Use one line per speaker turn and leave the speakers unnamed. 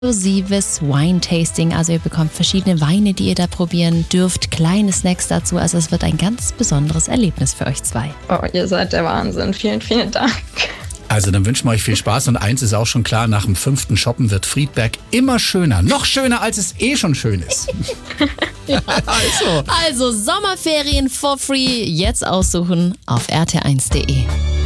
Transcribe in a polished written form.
exklusives Wine-Tasting. Also ihr bekommt verschiedene Weine, die ihr da probieren dürft, kleine Snacks dazu. Also es wird ein ganz besonderes Erlebnis für euch zwei.
Oh, ihr seid der Wahnsinn. Vielen, vielen Dank.
Also dann wünschen wir euch viel Spaß und eins ist auch schon klar, nach dem 5. Shoppen wird Friedberg immer schöner. Noch schöner, als es eh schon schön ist.
Ja. Also Sommerferien for free. Jetzt aussuchen auf rt1.de.